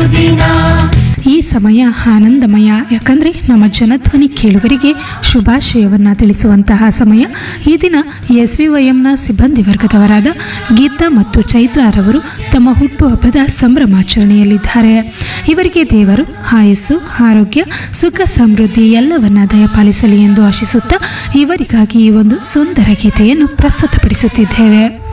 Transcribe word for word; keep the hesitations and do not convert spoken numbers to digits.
ಸುದಿನ. ಈ ಸಮಯ ಆನಂದಮಯ, ಯಾಕಂದರೆ ನಮ್ಮ ಜನಧ್ವನಿ ಕೇಳುಗರಿಗೆ ಶುಭಾಶಯವನ್ನು ತಿಳಿಸುವಂತಹ ಸಮಯ. ಈ ದಿನ ಎಸ್ ವಿ ವೈ ಎಂನ ಸಿಬ್ಬಂದಿ ವರ್ಗದವರಾದ ಗೀತಾ ಮತ್ತು ಚೈತ್ರಾರವರು ತಮ್ಮ ಹುಟ್ಟುಹಬ್ಬದ ಸಂಭ್ರಮಾಚರಣೆಯಲ್ಲಿದ್ದಾರೆ. ಇವರಿಗೆ ದೇವರು ಆಯಸ್ಸು, ಆರೋಗ್ಯ, ಸುಖ, ಸಮೃದ್ಧಿ ಎಲ್ಲವನ್ನ ದಯಪಾಲಿಸಲಿ ಎಂದು ಆಶಿಸುತ್ತಾ ಇವರಿಗಾಗಿ ಈ ಒಂದು ಸುಂದರ ಗೀತೆಯನ್ನು ಪ್ರಸ್ತುತಪಡಿಸುತ್ತಿದ್ದೇವೆ.